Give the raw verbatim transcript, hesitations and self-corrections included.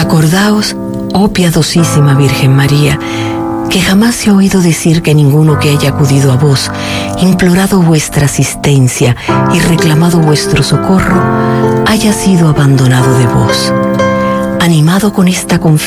Acordaos, oh piadosísima Virgen María, que jamás se ha oído decir que ninguno que haya acudido a vos, implorado vuestra asistencia y reclamado vuestro socorro, haya sido abandonado de vos. Animado con esta confianza,